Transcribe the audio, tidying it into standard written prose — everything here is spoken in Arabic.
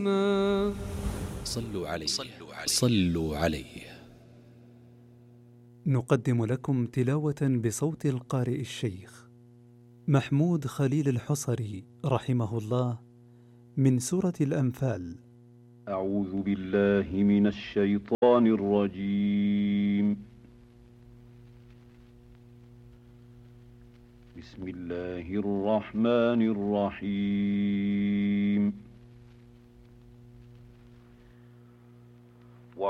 السماء. صلوا عليه. نقدم لكم تلاوة بصوت القارئ الشيخ محمود خليل الحصري رحمه الله من سورة الأنفال. أعوذ بالله من الشيطان الرجيم. بسم الله الرحمن الرحيم.